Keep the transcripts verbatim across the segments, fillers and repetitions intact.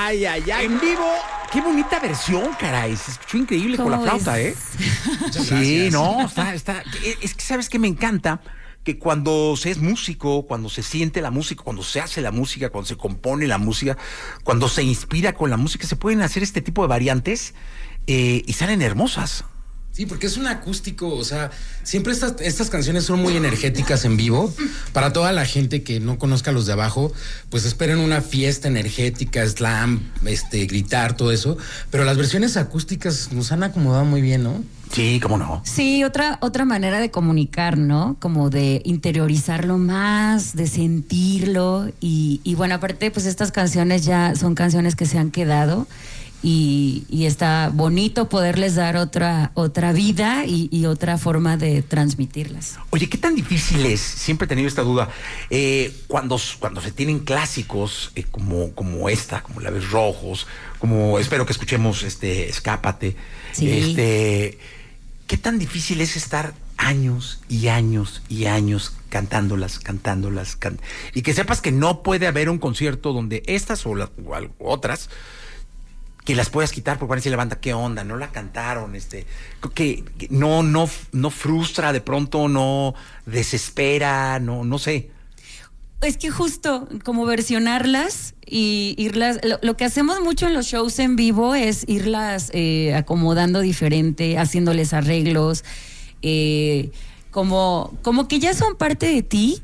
Ay, ay, ay. En vivo, qué bonita versión, caray. Se escuchó increíble con la flauta, es? ¿eh? Muchas sí, gracias. no, está, está. Es que sabes que me encanta que cuando se es músico, cuando se siente la música, cuando se hace la música, cuando se compone la música, cuando se inspira con la música, se pueden hacer este tipo de variantes eh, y salen hermosas. Sí, porque es un acústico, o sea, siempre estas, estas canciones son muy energéticas en vivo. Para toda la gente que no conozca los de abajo, pues esperen una fiesta energética, slam, este, gritar, todo eso. Pero las versiones acústicas nos han acomodado muy bien, ¿no? Sí, cómo no. Sí, otra, otra manera de comunicar, ¿no? Como de interiorizarlo más, de sentirlo. Y, y bueno, aparte, pues estas canciones ya son canciones que se han quedado. Y, y está bonito poderles dar otra otra vida y, y otra forma de transmitirlas. Oye, ¿qué tan difícil es? Siempre he tenido esta duda. Eh, cuando, cuando se tienen clásicos eh, como, como esta, como La Vez Rojos, como espero que escuchemos este Escápate. Sí. Este, ¿qué tan difícil es estar años y años y años cantándolas, cantándolas, cant y que sepas que no puede haber un concierto donde estas o, la, o algo, otras que las puedas quitar porque van a decir la banda, ¿qué onda? No la cantaron, este, que, que no, no, no frustra de pronto, no desespera, no, no sé. Es que justo como versionarlas y irlas, lo, lo que hacemos mucho en los shows en vivo es irlas eh, acomodando diferente, haciéndoles arreglos, eh, como, como que ya son parte de ti.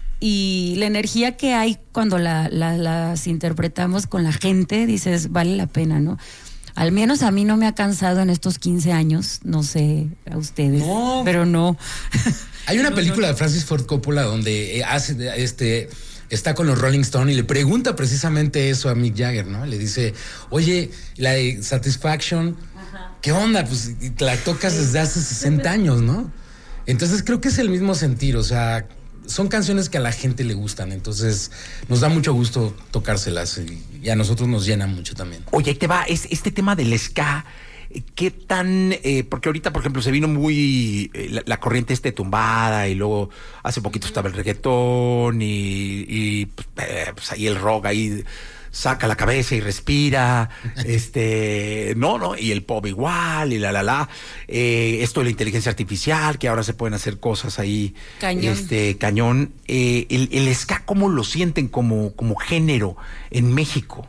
Y la energía que hay cuando la, la, las interpretamos con la gente, dices, vale la pena, ¿no? Al menos a mí no me ha cansado en estos quince años, no sé a ustedes, no. pero no. Hay una película de Francis Ford Coppola donde hace este está con los Rolling Stones y le pregunta precisamente eso a Mick Jagger, ¿no? Le dice, oye, la de Satisfaction, ajá, ¿qué onda? Pues la tocas desde hace sesenta años, ¿no? Entonces creo que es el mismo sentir, o sea, son canciones que a la gente le gustan, entonces nos da mucho gusto tocárselas y, y a nosotros nos llena mucho también. Oye, ahí te va, es, este tema del ska, ¿qué tan...? Eh, porque ahorita, por ejemplo, se vino muy eh, la, la corriente este tumbada y luego hace poquito estaba el reggaetón y, y pues, eh, pues ahí el rock ahí saca la cabeza y respira, este, no, no, y el pop igual, y la, la, la, eh, esto de la inteligencia artificial, que ahora se pueden hacer cosas ahí, cañón, este, cañón, eh, el, el ska, ¿cómo lo sienten como, como género en México?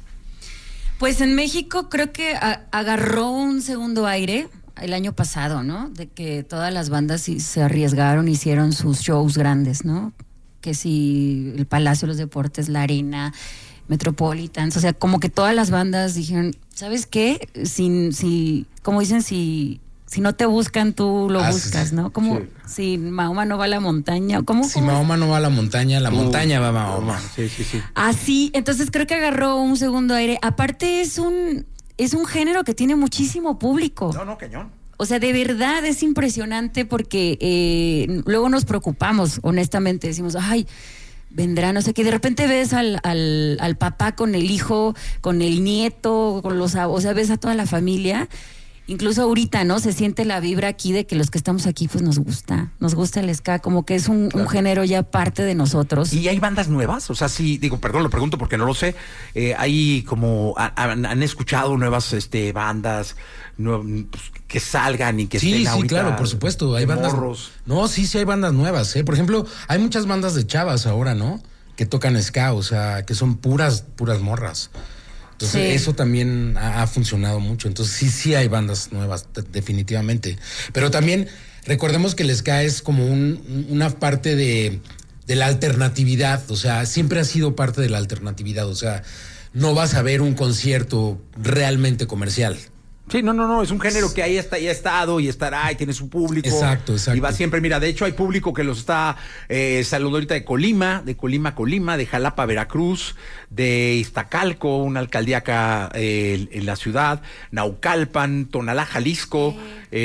Pues en México creo que a, agarró un segundo aire el año pasado, ¿no? De que todas las bandas se arriesgaron, hicieron sus shows grandes, ¿no? Que si el Palacio de los Deportes, la Arena, Metropolitans, o sea, como que todas las bandas dijeron, ¿sabes qué? Si, si como dicen, si, si no te buscan, tú lo ah, buscas, ¿no? Como sí. Si Mahoma no va a la montaña, ¿cómo? Si ¿cómo? Mahoma no va a la montaña, la uh, montaña va a Mahoma. Sí, sí, sí. Así, entonces creo que agarró un segundo aire. Aparte es un, es un género que tiene muchísimo público. No, no, cañón. O sea, de verdad es impresionante porque eh, luego nos preocupamos, honestamente, decimos, ay, vendrá, no sé qué, de repente ves al, al, al papá con el hijo, con el nieto, con los, o sea, ves a toda la familia, incluso ahorita, ¿no? Se siente la vibra aquí de que los que estamos aquí, pues nos gusta, nos gusta el ska, como que es un, claro, un género ya parte de nosotros. ¿Y hay bandas nuevas? O sea, sí, digo, perdón, lo pregunto porque no lo sé, eh, hay como, han, han escuchado nuevas este, bandas, no, pues, que salgan y que sí, estén sí, ahorita, claro, por supuesto, hay bandas. Morros. No, sí, sí hay bandas nuevas, ¿eh? Por ejemplo, hay muchas bandas de chavas ahora, ¿no? Que tocan ska, o sea, que son puras, puras morras. Entonces, sí, eso también ha, ha funcionado mucho. Entonces, sí, sí hay bandas nuevas, definitivamente. Pero también recordemos que el ska es como un, una parte de, de la alternatividad. O sea, siempre ha sido parte de la alternatividad. O sea, no vas a ver un concierto realmente comercial. Sí, no, no, no, es un género que ahí está, ya ha estado y estará y tiene su público. Exacto, exacto. Y va siempre, mira, de hecho hay público que los está eh, saludando ahorita de Colima, de Colima a Colima, de Jalapa a Veracruz, de Iztacalco, una alcaldía acá eh, en la ciudad, Naucalpan, Tonalá, Jalisco,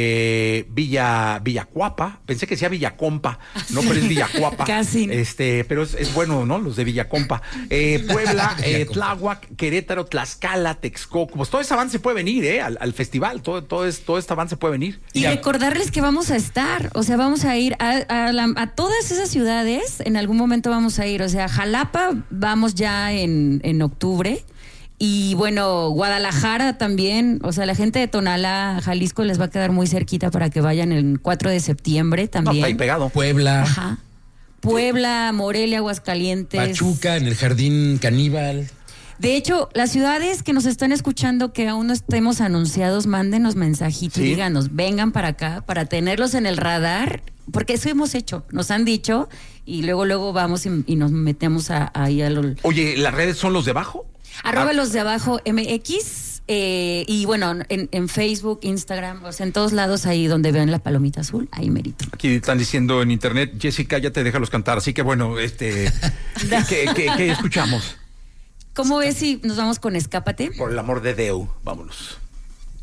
eh, Villa, Villacuapa, pensé que decía Villacompa, no, pero es Villacuapa. Casi. Este, pero es, es bueno, ¿no? Los de Villacompa. Eh, Puebla, eh, Tláhuac, Querétaro, Tlaxcala, Texcoco, pues todo ese avance puede venir, ¿eh? Al, al festival, todo, todo, es, todo este avance puede venir. Y ya, recordarles que vamos a estar, o sea, vamos a ir a, a, la, a todas esas ciudades, en algún momento vamos a ir, o sea, Jalapa vamos ya en, en octubre, Y bueno, Guadalajara también, o sea, la gente de Tonalá, Jalisco, les va a quedar muy cerquita para que vayan el cuatro de septiembre también. No, está ahí pegado. Puebla. Ajá. Puebla, Morelia, Aguascalientes. Pachuca, en el Jardín Caníbal. De hecho, las ciudades que nos están escuchando que aún no estemos anunciados, mándenos mensajitos, ¿Sí? díganos, vengan para acá para tenerlos en el radar, porque eso hemos hecho, nos han dicho y luego luego vamos y, y nos metemos a, ahí a lo... Oye, ¿las redes son los de abajo? Arroba Ah, los de abajo M X eh, y bueno, en, en Facebook, Instagram, o sea, en todos lados ahí donde vean la palomita azul, ahí merito. Aquí están diciendo en internet, Jessica, ya te déjalos cantar, así que bueno, este, ¿qué, qué, qué escuchamos? ¿Cómo ves si nos vamos con Escápate? Por el amor de Deu, vámonos.